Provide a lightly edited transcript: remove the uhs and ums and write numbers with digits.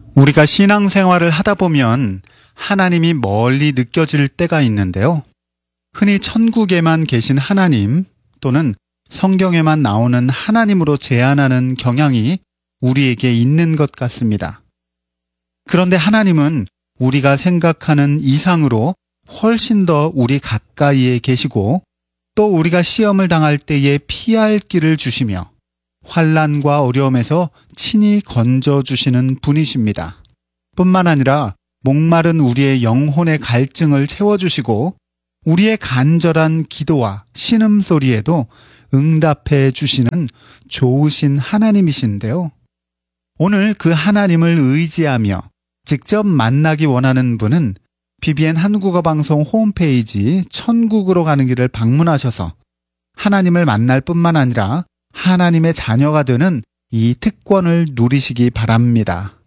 우리가 신앙생활을 하다 보면 하나님이 멀리 느껴질 때가 있는데요. 흔히 천국에만 계신 하나님 또는 성경에만 나오는 하나님으로 제안하는 경향이 우리에게 있는 것 같습니다. 그런데 하나님은 우리가 생각하는 이상으로 훨씬 더 우리 가까이에 계시고 또 우리가 시험을 당할 때에 피할 길을 주시며 환난과 어려움에서 친히 건져주시는 분이십니다. 뿐만 아니라 목마른 우리의 영혼의 갈증을 채워주시고 우리의 간절한 기도와 신음소리에도 응답해 주시는 좋으신 하나님이신데요. 오늘 그 하나님을 의지하며 직접 만나기 원하는 분은 BBN 한국어 방송 홈페이지 천국으로 가는 길을 방문하셔서 하나님을 만날 뿐만 아니라 하나님의 자녀가 되는 이 특권을 누리시기 바랍니다.